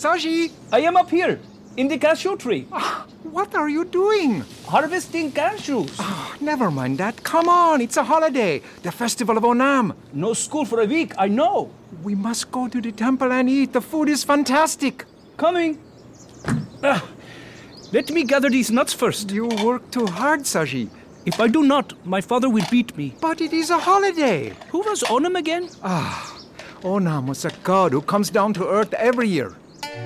Saji! I am up here, in the cashew tree, What are you doing? harvesting cashews. Never mind that. Come on, it's a holiday. The festival of Onam. No school for a week, I know. We must go to the temple and eat. The food is fantastic. Coming. Let me gather these nuts first. You work too hard, Saji. If I do not, my father will beat me. But it is a holiday. Who was Onam again? Onam was a god who comes down to earth every year.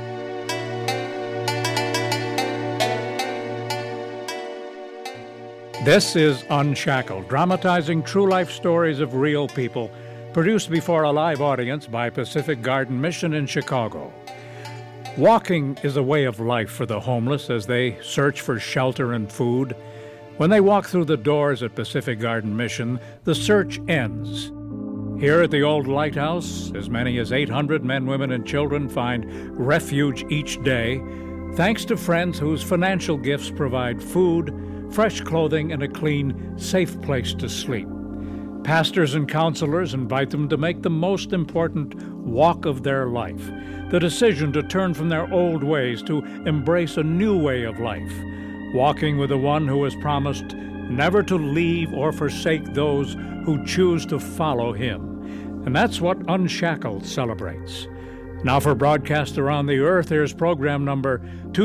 This is Unshackled, dramatizing true life stories of real people, produced before a live audience by Pacific Garden Mission in Chicago. Walking is a way of life for the homeless as they search for shelter and food. When they walk through the doors at Pacific Garden Mission, the search ends. Here at the old lighthouse, as many as 800 men, women, and children find refuge each day, thanks to friends whose financial gifts provide food, fresh clothing, and a clean, safe place to sleep. Pastors and counselors invite them to make the most important walk of their life, the decision to turn from their old ways to embrace a new way of life, walking with the one who has promised never to leave or forsake those who choose to follow him. And that's what Unshackled celebrates. Now for broadcast around the earth, here's program number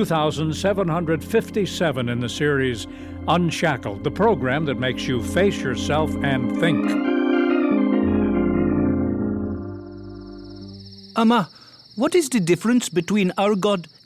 2757 in the series Unshackled, the program that makes you face yourself and think. Amma, what is the difference between our God